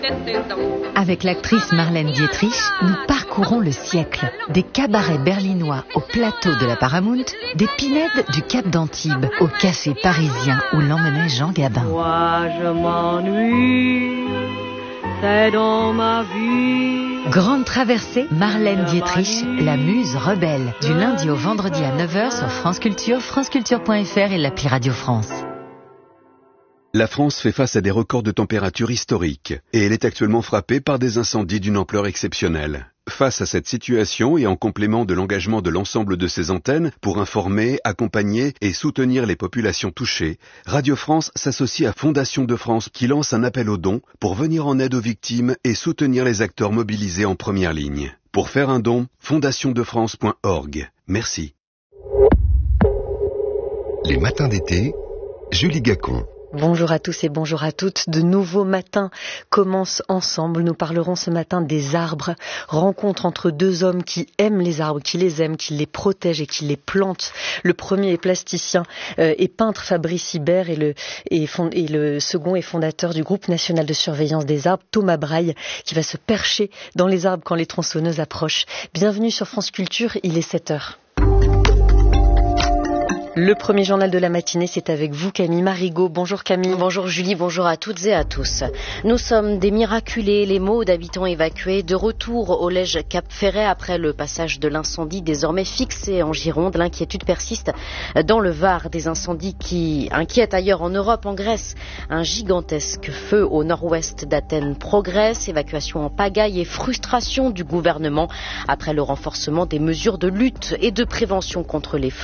Avec l'actrice Marlène Dietrich, nous parcourons le siècle. Des cabarets berlinois au plateau de la Paramount, des pinèdes du Cap d'Antibes au café parisien où l'emmenait Jean Gabin. Moi je m'ennuie, c'est dans ma vie. Grande traversée, Marlène Dietrich, la muse rebelle. Du lundi au vendredi à 9h sur France Culture, franceculture.fr et l'appli Radio France. La France fait face à des records de température historiques et elle est actuellement frappée par des incendies d'une ampleur exceptionnelle. Face à cette situation et en complément de l'engagement de l'ensemble de ses antennes pour informer, accompagner et soutenir les populations touchées, Radio France s'associe à Fondation de France qui lance un appel aux dons pour venir en aide aux victimes et soutenir les acteurs mobilisés en première ligne. Pour faire un don, fondationdefrance.org. Merci. Les matins d'été, Julie Gacon. Bonjour à tous et bonjour à toutes. De nouveaux matins commencent ensemble. Nous parlerons ce matin des arbres. Rencontre entre deux hommes qui aiment les arbres, qui les aiment, qui les protègent et qui les plantent. Le premier est plasticien et peintre Fabrice Hibert et le second est fondateur du groupe national de surveillance des arbres, Thomas Braille, qui va se percher dans les arbres quand les tronçonneuses approchent. Bienvenue sur France Culture, il est 7h. Le premier journal de la matinée, c'est avec vous Camille Marigot. Bonjour Camille. Bonjour Julie, bonjour à toutes et à tous. Nous sommes des miraculés, les mots d'habitants évacués, de retour au Lège Cap Ferret après le passage de l'incendie désormais fixé en Gironde. L'inquiétude persiste dans le Var, des incendies qui inquiètent ailleurs en Europe, en Grèce. Un gigantesque feu au nord-ouest d'Athènes progresse, évacuation en pagaille et frustration du gouvernement après le renforcement des mesures de lutte et de prévention contre les feux.